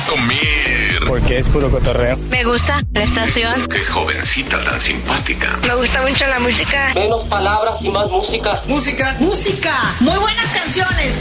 presumir. Porque es puro cotorreo. Me gusta la estación. Qué jovencita tan simpática. Me gusta mucho la música. Menos palabras y más música. Música. Música. Muy buenas canciones.